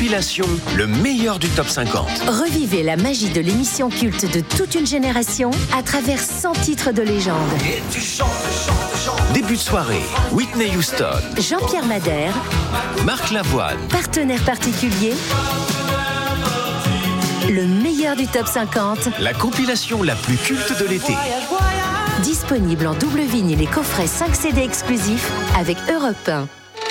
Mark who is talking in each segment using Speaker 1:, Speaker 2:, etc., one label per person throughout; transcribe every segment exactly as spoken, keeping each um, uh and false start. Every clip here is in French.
Speaker 1: compilation, le meilleur du top cinquante.
Speaker 2: Revivez la magie de l'émission culte de toute une génération à travers cent titres de légende.
Speaker 1: Et tu chantes, chantes, chantes. Début de soirée, Whitney Houston,
Speaker 2: Jean-Pierre Madère,
Speaker 1: Marc Lavoine,
Speaker 2: partenaire particulier, le meilleur du top cinquante.
Speaker 1: La compilation la plus culte de l'été.
Speaker 2: Disponible en double vinyle et coffret cinq C D exclusifs avec Europe un.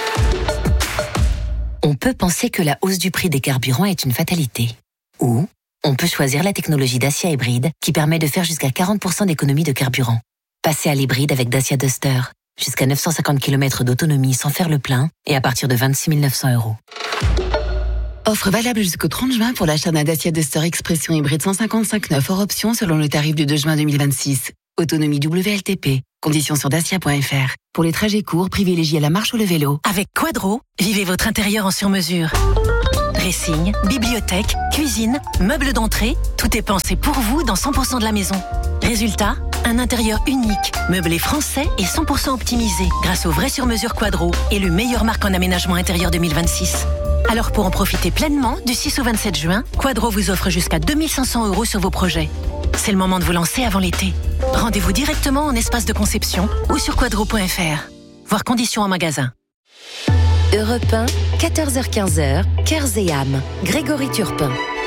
Speaker 2: On peut penser que la hausse du prix des carburants est une fatalité. Ou on peut choisir la technologie Dacia Hybride qui permet de faire jusqu'à quarante pour cent d'économie de carburant. Passez à l'hybride avec Dacia Duster. Jusqu'à neuf cent cinquante kilomètres d'autonomie sans faire le plein et à partir de vingt-six mille neuf cents euros.
Speaker 3: Offre valable jusqu'au trente juin pour l'achat d'un Dacia Duster Expression hybride cent cinquante-cinq neuf hors option selon le tarif du deux juin deux mille vingt-six. Autonomie W L T P. Conditions sur dacia point f r. Pour les trajets courts, privilégiez la marche ou le vélo.
Speaker 4: Avec Quadro, vivez votre intérieur en sur-mesure. Dressing, bibliothèque, cuisine, meubles d'entrée, tout est pensé pour vous dans cent pour cent de la maison. Résultat, un intérieur unique, meublé français et cent pour cent optimisé grâce au vrai sur-mesure Quadro, élu meilleure marque en aménagement intérieur deux mille vingt-six. Alors pour en profiter pleinement, du six au vingt-sept juin, Quadro vous offre jusqu'à deux mille cinq cents euros sur vos projets. C'est le moment de vous lancer avant l'été. Rendez-vous directement en espace de conception ou sur quadro point f r. Voir conditions en magasin.
Speaker 2: Europe un, quatorze heures quinze, Cœurs et âmes. Grégory Turpin.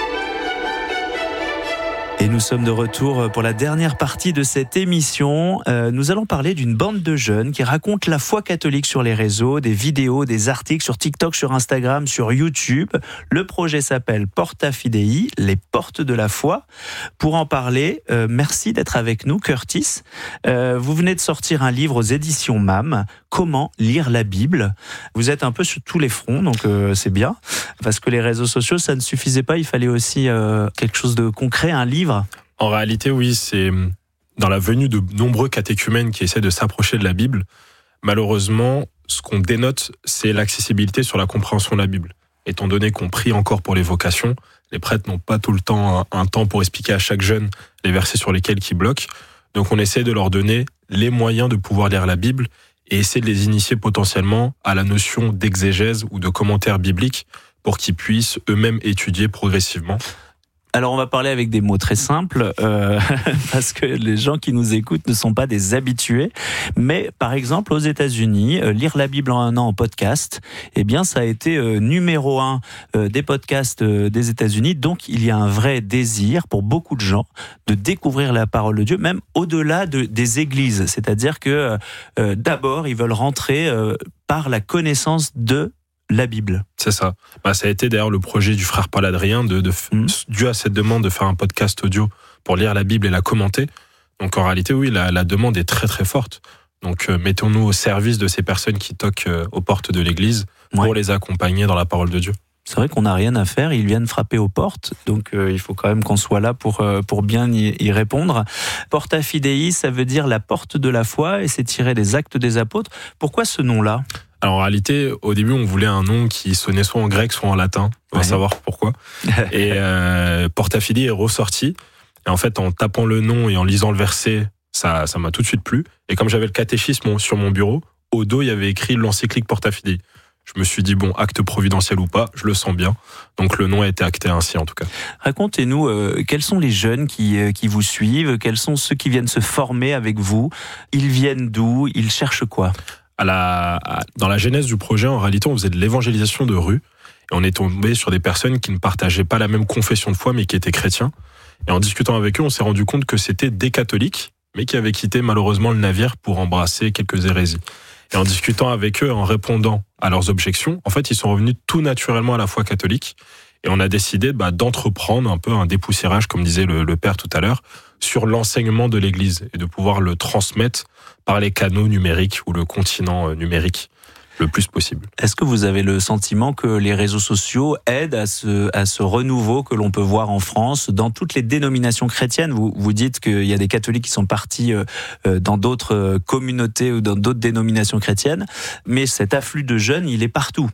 Speaker 5: Et nous sommes de retour pour la dernière partie de cette émission. Euh, nous allons parler d'une bande de jeunes qui racontent la foi catholique sur les réseaux, des vidéos, des articles sur TikTok, sur Instagram, sur YouTube. Le projet s'appelle Porta Fidei, les portes de la foi. Pour en parler, euh, merci d'être avec nous, Curtis. Euh, vous venez de sortir un livre aux éditions M A M, Comment lire la Bible. Vous êtes un peu sur tous les fronts, donc euh, c'est bien. Parce que les réseaux sociaux, ça ne suffisait pas, il fallait aussi euh, quelque chose de concret, un livre.
Speaker 6: En réalité, oui, c'est dans la venue de nombreux catéchumènes qui essaient de s'approcher de la Bible. Malheureusement, ce qu'on dénote, c'est l'accessibilité sur la compréhension de la Bible. Étant donné qu'on prie encore pour les vocations, les prêtres n'ont pas tout le temps un, un temps pour expliquer à chaque jeune les versets sur lesquels ils bloquent. Donc on essaie de leur donner les moyens de pouvoir lire la Bible et essayer de les initier potentiellement à la notion d'exégèse ou de commentaire biblique pour qu'ils puissent eux-mêmes étudier progressivement.
Speaker 5: Alors on va parler avec des mots très simples euh, parce que les gens qui nous écoutent ne sont pas des habitués. Mais par exemple aux États-Unis, euh, lire la Bible en un an en podcast, eh bien ça a été euh, numéro un euh, des podcasts euh, des États-Unis. Donc il y a un vrai désir pour beaucoup de gens de découvrir la parole de Dieu, même au-delà de, des églises. C'est-à-dire que euh, d'abord ils veulent rentrer euh, par la connaissance de la Bible.
Speaker 6: C'est ça. Bah, ça a été d'ailleurs le projet du frère Paul Adrien, de, de, mmh. dû à cette demande de faire un podcast audio pour lire la Bible et la commenter. Donc en réalité, oui, la, la demande est très très forte. Donc euh, mettons-nous au service de ces personnes qui toquent euh, aux portes de l'église pour ouais. les accompagner dans la parole de Dieu.
Speaker 5: C'est vrai qu'on n'a rien à faire, ils viennent frapper aux portes, donc euh, il faut quand même qu'on soit là pour, euh, pour bien y, y répondre. Porta Fidei, ça veut dire la porte de la foi, et c'est tiré des Actes des Apôtres. Pourquoi ce nom-là ?
Speaker 6: Alors en réalité, au début, on voulait un nom qui sonnait soit en grec, soit en latin. On va ouais. savoir pourquoi. Et euh, Porta Fidei est ressorti. Et en fait, en tapant le nom et en lisant le verset, ça, ça m'a tout de suite plu. Et comme j'avais le catéchisme sur mon bureau, au dos, il y avait écrit l'encyclique Porta Fidei. Je me suis dit, bon, acte providentiel ou pas, je le sens bien. Donc le nom a été acté ainsi, en tout cas.
Speaker 5: Racontez-nous, euh, quels sont les jeunes qui, euh, qui vous suivent ? Quels sont ceux qui viennent se former avec vous ? Ils viennent d'où ? Ils cherchent quoi ?
Speaker 6: À la, à, dans la genèse du projet, en réalité, on faisait de l'évangélisation de rue. Et on est tombé sur des personnes qui ne partageaient pas la même confession de foi, mais qui étaient chrétiens. Et en discutant avec eux, on s'est rendu compte que c'était des catholiques, mais qui avaient quitté malheureusement le navire pour embrasser quelques hérésies. Et en discutant avec eux, en répondant à leurs objections, en fait, ils sont revenus tout naturellement à la foi catholique. Et on a décidé bah, d'entreprendre un peu un dépoussiérage, comme disait le, le père tout à l'heure, sur l'enseignement de l'Église et de pouvoir le transmettre par les canaux numériques ou le continent numérique le plus possible.
Speaker 5: Est-ce que vous avez le sentiment que les réseaux sociaux aident à ce, à ce renouveau que l'on peut voir en France dans toutes les dénominations chrétiennes ? Vous, vous dites qu'il y a des catholiques qui sont partis dans d'autres communautés ou dans d'autres dénominations chrétiennes, mais cet afflux de jeunes, il est partout.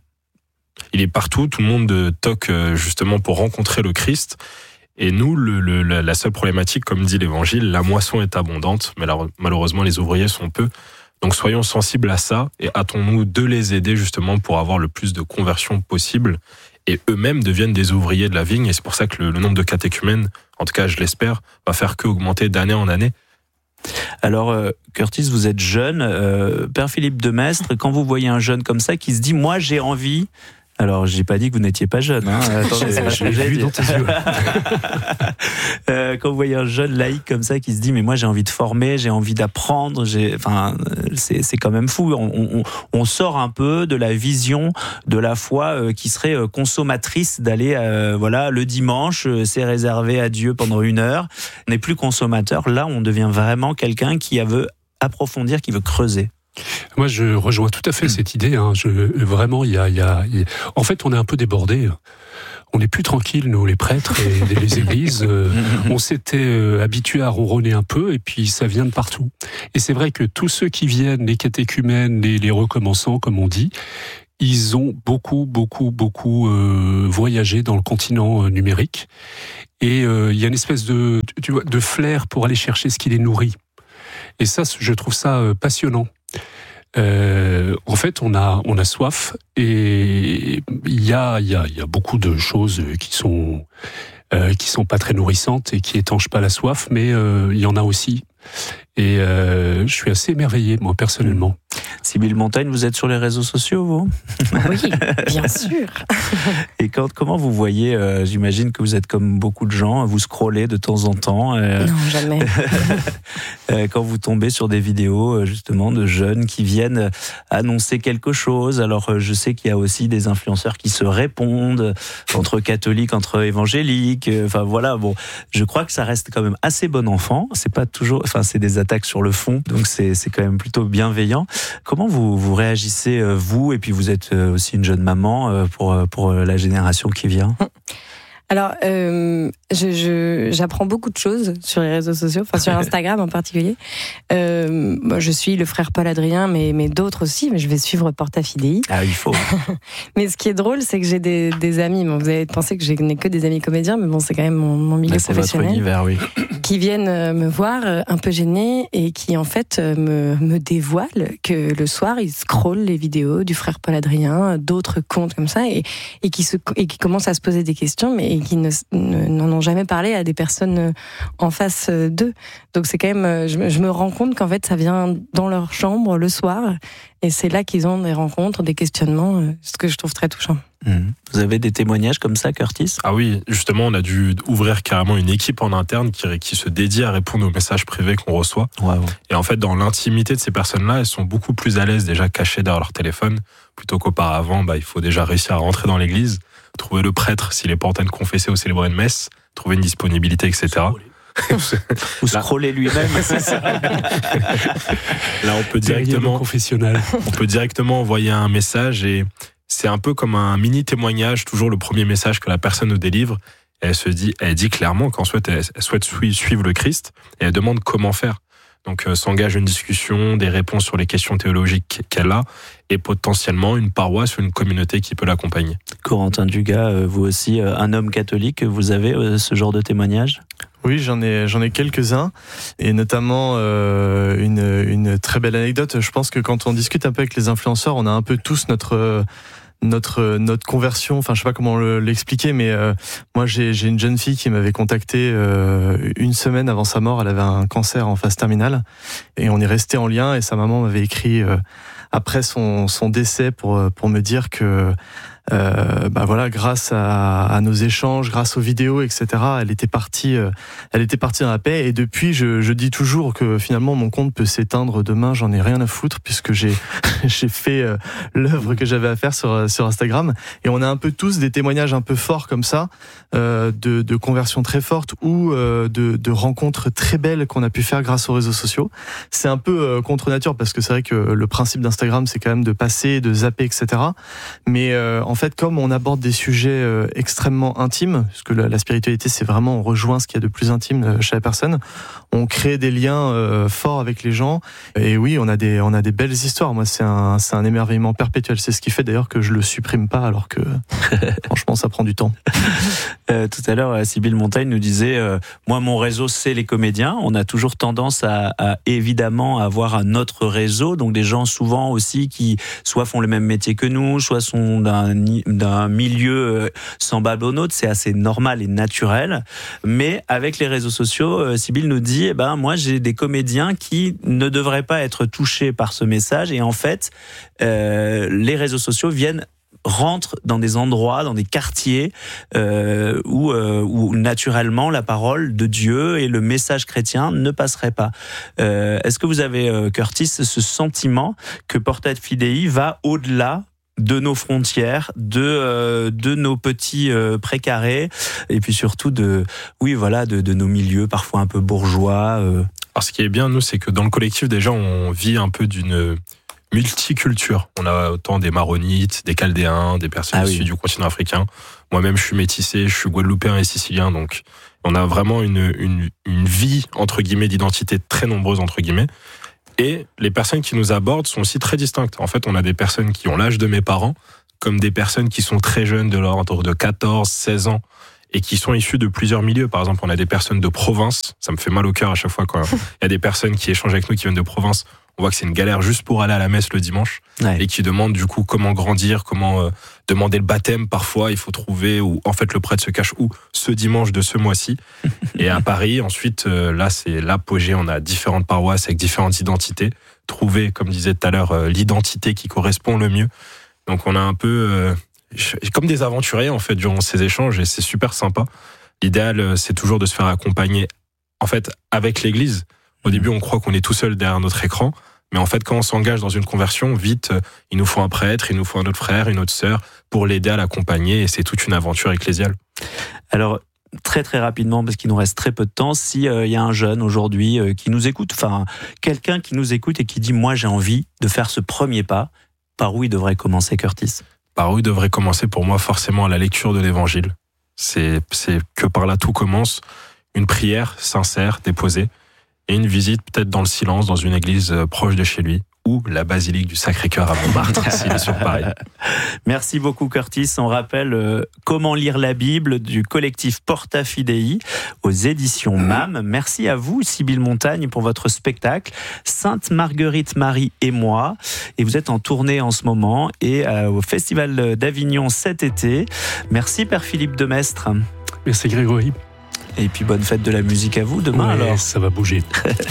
Speaker 6: Il est partout, tout le monde toque justement pour rencontrer le Christ. Et nous, le, le, la seule problématique, comme dit l'Évangile, la moisson est abondante, mais malheureusement les ouvriers sont peu. Donc soyons sensibles à ça et hâtons-nous de les aider justement pour avoir le plus de conversions possible et eux-mêmes deviennent des ouvriers de la vigne. Et c'est pour ça que le, le nombre de catéchumènes, en tout cas je l'espère, va faire qu'augmenter d'année en année.
Speaker 5: Alors, euh, Curtis, vous êtes jeune. Euh, Père Philippe Demestre, quand vous voyez un jeune comme ça qui se dit « moi j'ai envie », alors j'ai pas dit que vous n'étiez pas jeune. Hein. Attendez, c'est
Speaker 7: je l'ai vu dans tes yeux.
Speaker 5: euh, quand vous voyez un jeune laïc comme ça qui se dit « mais moi j'ai envie de former, j'ai envie d'apprendre », j'ai... enfin, c'est, c'est quand même fou. On, on, on sort un peu de la vision de la foi euh, qui serait euh, consommatrice d'aller, euh, voilà, le dimanche, euh, c'est réservé à Dieu pendant une heure. On n'est plus consommateur. Là, on devient vraiment quelqu'un qui veut approfondir, qui veut creuser.
Speaker 7: Moi, je rejoins tout à fait cette idée. Hein. Je, vraiment, il y a, il y a, il y a... En fait, on est un peu débordés. On n'est plus tranquille, nous, les prêtres et les églises. Euh, on s'était euh, habitués à ronronner un peu, et puis ça vient de partout. Et c'est vrai que tous ceux qui viennent, les catéchumènes, les, les recommençants, comme on dit, ils ont beaucoup, beaucoup, beaucoup euh, voyagé dans le continent euh, numérique. Et euh, il y a une espèce de, tu vois, de flair pour aller chercher ce qui les nourrit. Et ça, je trouve ça euh, passionnant. Euh, en fait, on a on a soif, et il y a il y a il y a beaucoup de choses qui sont euh, qui sont pas très nourrissantes et qui étanchent pas la soif, mais euh, il y en a aussi. Et euh, je suis assez émerveillé, moi, personnellement.
Speaker 5: Sibylle Montagne, vous êtes sur les réseaux sociaux, vous ?
Speaker 8: Oui, bien sûr.
Speaker 5: Et quand, comment vous voyez, euh, j'imagine que vous êtes comme beaucoup de gens, vous scrollez de temps en temps. Euh,
Speaker 8: non, jamais.
Speaker 5: Quand vous tombez sur des vidéos, justement, de jeunes qui viennent annoncer quelque chose. Alors, je sais qu'il y a aussi des influenceurs qui se répondent, entre catholiques, entre évangéliques. Enfin, voilà, bon, je crois que ça reste quand même assez bon enfant. C'est pas toujours... Enfin, c'est des attaques sur le fond, donc c'est, c'est quand même plutôt bienveillant. Comment vous, vous réagissez, vous, et puis vous êtes aussi une jeune maman, pour, pour la génération qui vient ?
Speaker 8: Alors, euh, je, je, j'apprends beaucoup de choses sur les réseaux sociaux, enfin sur Instagram en particulier. Euh, moi, je suis le frère Paul Adrien, mais, mais d'autres aussi, mais je vais suivre Porta Fidei.
Speaker 5: Ah, il faut.
Speaker 8: Mais ce qui est drôle, c'est que j'ai des, des amis, bon, vous allez penser que je n'ai que des amis comédiens, mais bon, c'est quand même mon, mon milieu
Speaker 5: c'est
Speaker 8: professionnel.
Speaker 5: Votre univers, oui.
Speaker 8: Qui viennent me voir un peu gênés et qui en fait me, me dévoilent que le soir, ils scrollent les vidéos du frère Paul Adrien, d'autres comptes comme ça, et, et, qui, se, et qui commencent à se poser des questions, mais qui ne, ne, n'en ont jamais parlé à des personnes en face d'eux. Donc c'est quand même, je, je me rends compte qu'en fait ça vient dans leur chambre le soir, et c'est là qu'ils ont des rencontres, des questionnements, ce que je trouve très touchant.
Speaker 5: Mmh. Vous avez des témoignages comme ça, Curtis ?
Speaker 6: Ah oui, justement, on a dû ouvrir carrément une équipe en interne qui, qui se dédie à répondre aux messages privés qu'on reçoit.
Speaker 5: Wow.
Speaker 6: Et en fait, dans l'intimité de ces personnes-là, elles sont beaucoup plus à l'aise déjà cachées derrière leur téléphone, plutôt qu'auparavant, bah, il faut déjà réussir à rentrer dans l'église, trouver le prêtre s'il est pas en train de confesser ou célébrer une messe, trouver une disponibilité, et cetera.
Speaker 5: Ou scroller lui-même, c'est ça.
Speaker 6: Là, on peut directement
Speaker 7: confessionnal.
Speaker 6: On peut directement envoyer un message, et c'est un peu comme un mini témoignage, toujours le premier message que la personne nous délivre. Et elle se dit, elle dit clairement qu'en fait, elle souhaite suivre le Christ, et elle demande comment faire. Donc, euh, s'engage une discussion, des réponses sur les questions théologiques qu'elle a, et potentiellement une paroisse ou une communauté qui peut l'accompagner.
Speaker 5: Corentin Dugas, vous aussi, un homme catholique, vous avez ce genre de témoignage ?
Speaker 9: Oui, j'en ai, j'en ai quelques-uns, et notamment euh, une, une très belle anecdote. Je pense que quand on discute un peu avec les influenceurs, on a un peu tous notre... notre notre conversion, enfin je sais pas comment le, l'expliquer, mais euh, moi j'ai j'ai une jeune fille qui m'avait contacté euh, une semaine avant sa mort. Elle avait un cancer en phase terminale, et on est resté en lien, et sa maman m'avait écrit euh, après son son décès pour pour me dire que Euh, bah voilà, grâce à, à nos échanges, grâce aux vidéos, et cetera, elle était partie, euh, elle était partie dans la paix. Et depuis, je, je dis toujours que finalement mon compte peut s'éteindre demain. J'en ai rien à foutre puisque j'ai j'ai fait euh, l'œuvre que j'avais à faire sur sur Instagram. Et on a un peu tous des témoignages un peu forts comme ça, euh, de de conversions très fortes ou euh, de de rencontres très belles qu'on a pu faire grâce aux réseaux sociaux. C'est un peu euh, contre nature parce que c'est vrai que le principe d'Instagram, c'est quand même de passer, de zapper, et cetera. Mais euh, en fait, comme on aborde des sujets euh, extrêmement intimes, parce que la, la spiritualité, c'est vraiment, on rejoint ce qu'il y a de plus intime chez la personne, on crée des liens euh, forts avec les gens, et oui, on a des, on a des belles histoires. Moi, c'est un, c'est un émerveillement perpétuel. C'est ce qui fait d'ailleurs que je le supprime pas, alors que franchement, ça prend du temps.
Speaker 5: Euh, tout à l'heure, Sibylle Montagne nous disait, euh, moi, mon réseau, c'est les comédiens. On a toujours tendance à, à évidemment avoir un autre réseau, donc des gens souvent aussi qui soit font le même métier que nous, soit sont d'un d'un milieu semblable au nôtre, c'est assez normal et naturel. Mais avec les réseaux sociaux, euh, Sybille nous dit, eh ben, moi j'ai des comédiens qui ne devraient pas être touchés par ce message. Et en fait, euh, les réseaux sociaux viennent rentre dans des endroits, dans des quartiers euh, où, euh, où naturellement la parole de Dieu et le message chrétien ne passerait pas. Euh, est-ce que vous avez, euh, Curtis, ce sentiment que Porta Fidei va au-delà de nos frontières, de euh, de nos petits euh, précarés, et puis surtout de oui voilà de, de nos milieux parfois un peu bourgeois. Euh.
Speaker 6: Alors, ce qui est bien, nous, c'est que dans le collectif, déjà, on vit un peu d'une multiculture. On a autant des Maronites, des Chaldéens, des personnes ah, issues oui. du continent africain. Moi-même, je suis métissé, je suis guadeloupéen et sicilien, donc on a vraiment une, une, une vie, entre guillemets, d'identité très nombreuse, entre guillemets. Et les personnes qui nous abordent sont aussi très distinctes. En fait, on a des personnes qui ont l'âge de mes parents, comme des personnes qui sont très jeunes, de l'ordre de quatorze, seize ans, et qui sont issues de plusieurs milieux. Par exemple, on a des personnes de province. Ça me fait mal au cœur à chaque fois quand il y a des personnes qui échangent avec nous qui viennent de province. On voit que c'est une galère juste pour aller à la messe le dimanche ouais. et qui demandent du coup comment grandir, comment euh, demander le baptême parfois. Il faut trouver où en fait le prêtre se cache où ce dimanche de ce mois-ci. Et à Paris, ensuite, euh, là c'est l'apogée. On a différentes paroisses avec différentes identités. Trouver, comme disait tout à l'heure, euh, l'identité qui correspond le mieux. Donc on a un peu euh, comme des aventuriers en fait durant ces échanges et c'est super sympa. L'idéal, c'est toujours de se faire accompagner en fait avec l'Église. Au début, on croit qu'on est tout seul derrière notre écran, mais en fait, quand on s'engage dans une conversion, vite, il nous faut un prêtre, il nous faut un autre frère, une autre sœur, pour l'aider à l'accompagner, et c'est toute une aventure ecclésiale.
Speaker 5: Alors, très très rapidement, parce qu'il nous reste très peu de temps, s'il euh, y a un jeune aujourd'hui euh, qui nous écoute, enfin, quelqu'un qui nous écoute et qui dit « moi, j'ai envie de faire ce premier pas », par où il devrait commencer, Curtis ?
Speaker 6: Par où il devrait commencer, pour moi, forcément, à la lecture de l'Évangile. C'est, c'est que par là, tout commence, une prière sincère, déposée, et une visite peut-être dans le silence, dans une église proche de chez lui, ou la basilique du Sacré-Cœur à Montmartre, s'il est sur Paris.
Speaker 5: Merci beaucoup Curtis. On rappelle euh, Comment lire la Bible du collectif Porta Fidei aux éditions M A M. Merci à vous Sybille Montagne pour votre spectacle Sainte Marguerite Marie et moi. Et vous êtes en tournée en ce moment et euh, au Festival d'Avignon cet été. Merci Père Philippe Demestre.
Speaker 7: Merci Grégory.
Speaker 5: Et puis bonne fête de la musique à vous demain
Speaker 7: ouais,
Speaker 5: alors.
Speaker 7: Ça va bouger.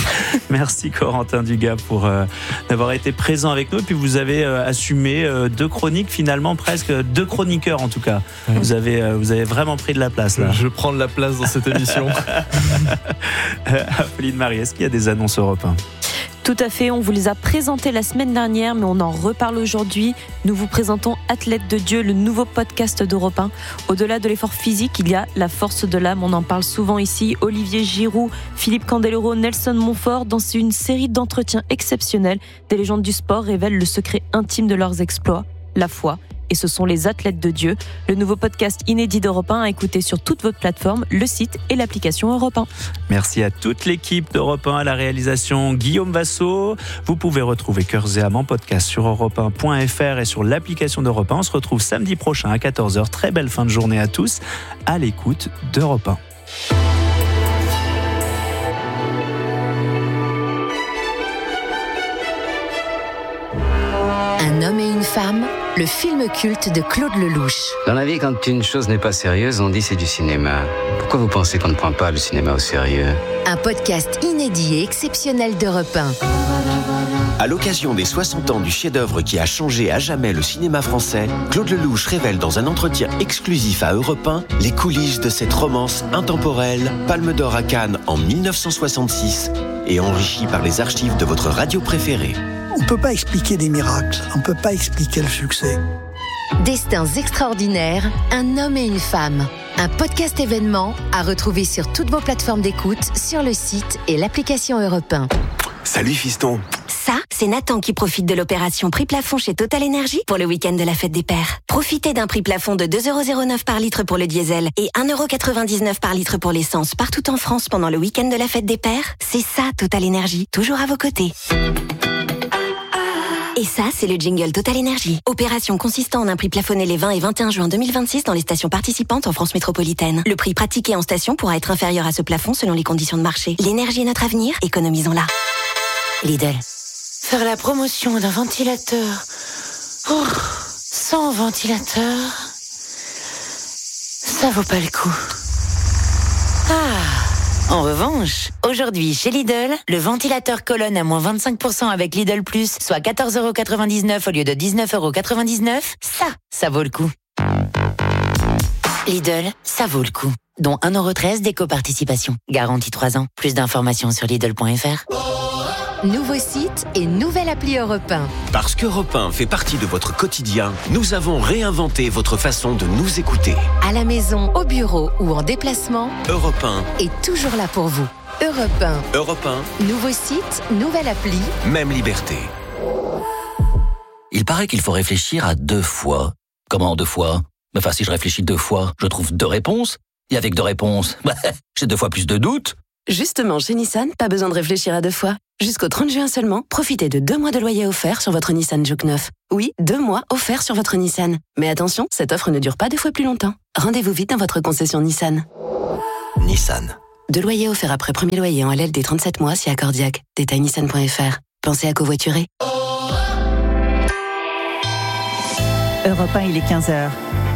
Speaker 5: Merci Corentin Dugas pour euh, d'avoir été présent avec nous. Et puis vous avez euh, assumé euh, deux chroniques finalement, presque deux chroniqueurs en tout cas. Ouais. Vous avez euh, vous avez vraiment pris de la place là.
Speaker 9: Je prends de la place dans cette émission.
Speaker 5: euh, Apolline Marie, est-ce qu'il y a des annonces Europe un ?
Speaker 8: Tout à fait, on vous les a présentés la semaine dernière, mais on en reparle aujourd'hui. Nous vous présentons Athlète de Dieu, le nouveau podcast d'Europe un. Au-delà de l'effort physique, il y a la force de l'âme. On en parle souvent ici. Olivier Giroud, Philippe Candeloro, Nelson Montfort, dans une série d'entretiens exceptionnels, des légendes du sport révèlent le secret intime de leurs exploits, la foi. Et ce sont les Athlètes de Dieu. Le nouveau podcast inédit d'Europe un à écouter sur toutes vos plateformes, le site et l'application Europe un.
Speaker 5: Merci à toute l'équipe d'Europe un, à la réalisation Guillaume Vassot. Vous pouvez retrouver Cœurs et âmes en podcast sur europe un point f r et sur l'application d'Europe un. On se retrouve samedi prochain à quatorze heures. Très belle fin de journée à tous à l'écoute d'Europe un.
Speaker 2: Un homme et une femme, le film culte de Claude Lelouch.
Speaker 10: Dans la vie, quand une chose n'est pas sérieuse, on dit c'est du cinéma. Pourquoi vous pensez qu'on ne prend pas le cinéma au sérieux ?
Speaker 2: Un podcast inédit et exceptionnel d'Europe un.
Speaker 1: À l'occasion des soixante ans du chef-d'œuvre qui a changé à jamais le cinéma français, Claude Lelouch révèle dans un entretien exclusif à Europe un les coulisses de cette romance intemporelle, Palme d'Or à Cannes en dix-neuf cent soixante-six et enrichie par les archives de votre radio préférée.
Speaker 11: On ne peut pas expliquer des miracles, on ne peut pas expliquer le succès.
Speaker 2: Destins extraordinaires, un homme et une femme. Un podcast événement à retrouver sur toutes vos plateformes d'écoute, sur le site et l'application Europe un.
Speaker 1: Salut fiston.
Speaker 12: Ça, c'est Nathan qui profite de l'opération prix plafond chez Total Energy pour le week-end de la fête des pères. Profitez d'un prix plafond de deux euros zéro neuf par litre pour le diesel et un euro quatre-vingt-dix-neuf par litre pour l'essence partout en France pendant le week-end de la fête des pères. C'est ça, Total Energy, toujours à vos côtés. Et ça, c'est le jingle Total Energy. Opération consistant en un prix plafonné les vingt et vingt et un juin deux mille vingt-six dans les stations participantes en France métropolitaine. Le prix pratiqué en station pourra être inférieur à ce plafond selon les conditions de marché. L'énergie est notre avenir, économisons-la. Lidl.
Speaker 13: Faire la promotion d'un ventilateur. Oh,
Speaker 2: Sans ventilateur, ça vaut pas le coup. Ah, en revanche, aujourd'hui chez Lidl, le ventilateur colonne à moins vingt-cinq pour cent avec Lidl Plus, soit quatorze euros quatre-vingt-dix-neuf au lieu de dix-neuf euros quatre-vingt-dix-neuf, ça, ça vaut le coup. Lidl, ça vaut le coup. Dont un euro treize d'éco-participation. Garantie trois ans. Plus d'informations sur Lidl point F R.
Speaker 13: Nouveau site et nouvelle appli Europe un.
Speaker 1: Parce qu'Europe un fait partie de votre quotidien, nous avons réinventé votre façon de nous écouter.
Speaker 13: À la maison, au bureau ou en déplacement,
Speaker 1: Europe un
Speaker 13: est toujours là pour vous. Europe un.
Speaker 1: Europe un.
Speaker 13: Nouveau site, nouvelle appli.
Speaker 1: Même liberté.
Speaker 14: Il paraît qu'il faut réfléchir à deux fois. Comment deux fois ? Enfin, si je réfléchis deux fois, je trouve deux réponses. Et avec deux réponses, j'ai deux fois plus de doutes.
Speaker 3: Justement, chez Nissan, pas besoin de réfléchir à deux fois. Jusqu'au trente juin seulement, profitez de deux mois de loyer offert sur votre Nissan Juke neuf. Oui, deux mois offerts sur votre Nissan. Mais attention, cette offre ne dure pas deux fois plus longtemps. Rendez-vous vite dans votre concession Nissan.
Speaker 14: Nissan.
Speaker 3: Deux loyers offerts après premier loyer en L L D trente-sept mois si accordiaque. Détail nissan point F R. Pensez à covoiturer.
Speaker 15: Europe un, il est quinze heures.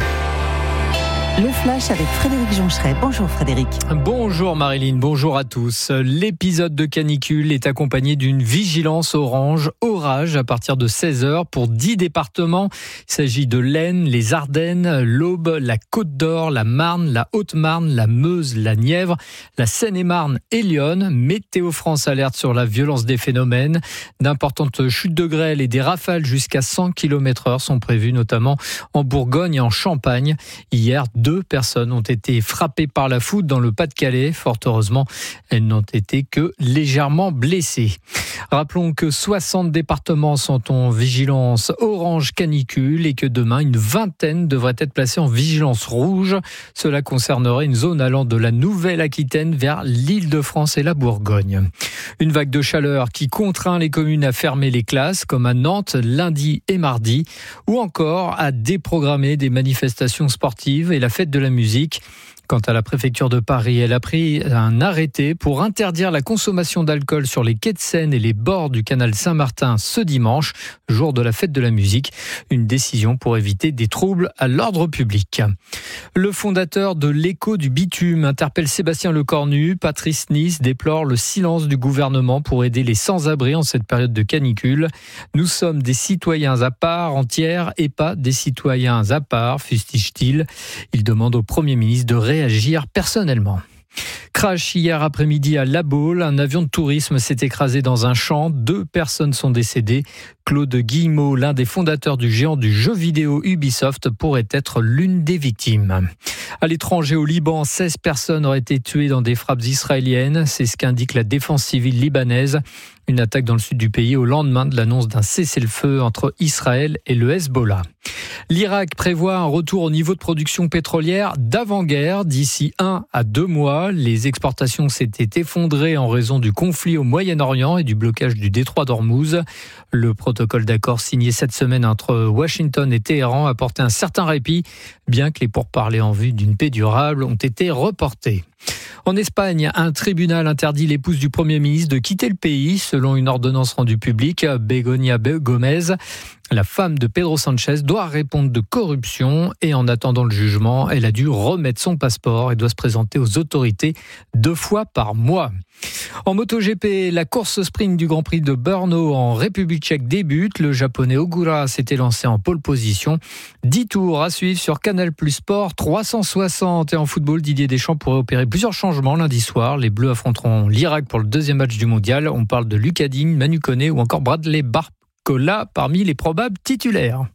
Speaker 15: Le Flash avec Frédéric Joncheret. Bonjour Frédéric.
Speaker 16: Bonjour Marilyn, bonjour à tous. L'épisode de canicule est accompagné d'une vigilance orange orage à partir de seize heures pour dix départements. Il s'agit de l'Aisne, les Ardennes, l'Aube, la Côte d'Or, la Marne, la Haute-Marne, la Meuse, la Nièvre, la Seine-et-Marne et l'Yonne. Météo France alerte sur la violence des phénomènes. D'importantes chutes de grêle et des rafales jusqu'à cent kilomètres heure sont prévues notamment en Bourgogne et en Champagne. Hier, deux personnes ont été frappées par la foudre dans le Pas-de-Calais. Fort heureusement, elles n'ont été que légèrement blessées. Rappelons que soixante départements sont en vigilance orange canicule et que demain, une vingtaine devraient être placés en vigilance rouge. Cela concernerait une zone allant de la Nouvelle-Aquitaine vers l'Île-de-France et la Bourgogne. Une vague de chaleur qui contraint les communes à fermer les classes, comme à Nantes lundi et mardi, ou encore à déprogrammer des manifestations sportives et la fête de la musique. Quant à la préfecture de Paris, elle a pris un arrêté pour interdire la consommation d'alcool sur les quais de Seine et les bords du canal Saint-Martin ce dimanche, jour de la fête de la musique. Une décision pour éviter des troubles à l'ordre public. Le fondateur de l'Écho du bitume interpelle Sébastien Lecornu. Patrice Nice déplore le silence du gouvernement pour aider les sans-abri en cette période de canicule. Nous sommes des citoyens à part entière et pas des citoyens à part, fustige-t-il. Il demande au Premier ministre de réagir réagir personnellement. Crash hier après-midi à La Baule. Un avion de tourisme s'est écrasé dans un champ. Deux personnes sont décédées. Claude Guillemot, l'un des fondateurs du géant du jeu vidéo Ubisoft, pourrait être l'une des victimes. À l'étranger, au Liban, seize personnes auraient été tuées dans des frappes israéliennes. C'est ce qu'indique la défense civile libanaise. Une attaque dans le sud du pays au lendemain de l'annonce d'un cessez-le-feu entre Israël et le Hezbollah. L'Irak prévoit un retour au niveau de production pétrolière d'avant-guerre d'ici un à deux mois. Les exportations s'étaient effondrées en raison du conflit au Moyen-Orient et du blocage du détroit d'Ormuz. Le protocole d'accord signé cette semaine entre Washington et Téhéran a apporté un certain répit, bien que les pourparlers en vue d'une paix durable ont été reportés. En Espagne, un tribunal interdit l'épouse du Premier ministre de quitter le pays, selon une ordonnance rendue publique. Begoña Gómez, la femme de Pedro Sánchez, doit répondre de corruption et en attendant le jugement, elle a dû remettre son passeport et doit se présenter aux autorités deux fois par mois. En MotoGP, la course sprint du Grand Prix de Brno en République tchèque débute. Le japonais Ogura s'était lancé en pole position. dix tours à suivre sur Canal Plus Sport trois cent soixante. Et en football, Didier Deschamps pourrait opérer plusieurs changements lundi soir. Les Bleus affronteront l'Irak pour le deuxième match du mondial. On parle de Lucas Digne, Manu Koné ou encore Bradley Barcola parmi les probables titulaires.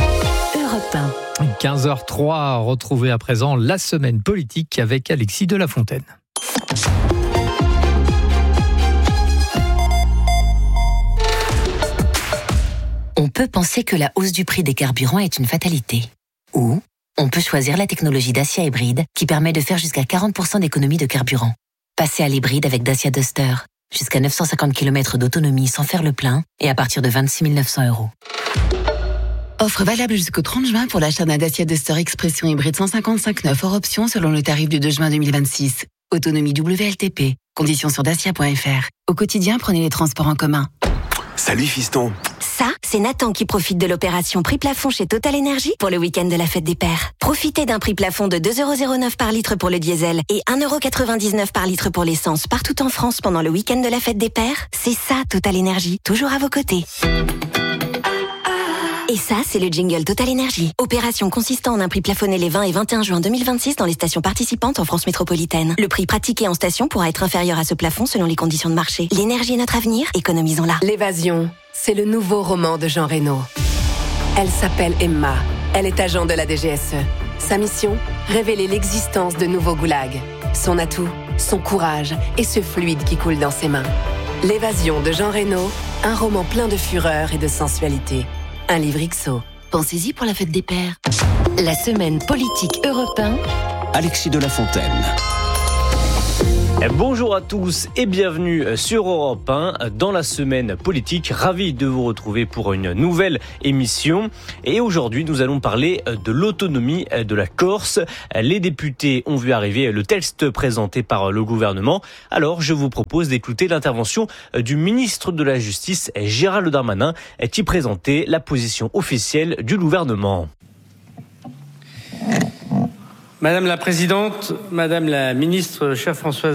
Speaker 13: Europe un.
Speaker 16: quinze heures trois, retrouvez à présent la semaine politique avec Alexis de la Fontaine.
Speaker 2: On peut penser que la hausse du prix des carburants est une fatalité. Ou on peut choisir la technologie Dacia hybride qui permet de faire jusqu'à quarante pour cent d'économie de carburant. Passez à l'hybride avec Dacia Duster. Jusqu'à neuf cent cinquante kilomètres d'autonomie sans faire le plein et à partir de vingt-six mille neuf cents euros.
Speaker 3: Offre valable jusqu'au trente juin pour l'achat d'un Dacia Duster Expression hybride cent cinquante-cinq neuf hors option selon le tarif du deux juin deux mille vingt-six. Autonomie W L T P. Conditions sur dacia point F R. Au quotidien, prenez les transports en commun.
Speaker 17: Salut fiston.
Speaker 12: Ça, c'est Nathan qui profite de l'opération prix plafond chez Total Energy pour le week-end de la fête des pères. Profitez d'un prix plafond de deux euros zéro neuf par litre pour le diesel et un euro quatre-vingt-dix-neuf par litre pour l'essence partout en France pendant le week-end de la fête des pères. C'est ça Total Energy, toujours à vos côtés. Et ça, c'est le jingle Total Energy. Opération consistant en un prix plafonné les vingt et vingt et un juin deux mille vingt-six dans les stations participantes en France métropolitaine. Le prix pratiqué en station pourra être inférieur à ce plafond selon les conditions de marché. L'énergie est notre avenir, économisons-la.
Speaker 18: L'évasion, c'est le nouveau roman de Jean Reno. Elle s'appelle Emma. Elle est agent de la D G S E. Sa mission, révéler l'existence de nouveaux goulags. Son atout, son courage et ce fluide qui coule dans ses mains. L'évasion de Jean Reno, un roman plein de fureur et de sensualité. Un livre X O.
Speaker 2: Pensez-y pour la fête des pères.
Speaker 13: La semaine politique Europe un.
Speaker 1: Alexis de la Fontaine.
Speaker 19: Bonjour à tous et bienvenue sur Europe un dans la semaine politique. Ravi de vous retrouver pour une nouvelle émission. Et aujourd'hui, nous allons parler de l'autonomie de la Corse. Les députés ont vu arriver le texte présenté par le gouvernement. Alors, je vous propose d'écouter l'intervention du ministre de la Justice, Gérald Darmanin, qui présentait la position officielle du gouvernement.
Speaker 20: Madame la Présidente, Madame la Ministre, chère Françoise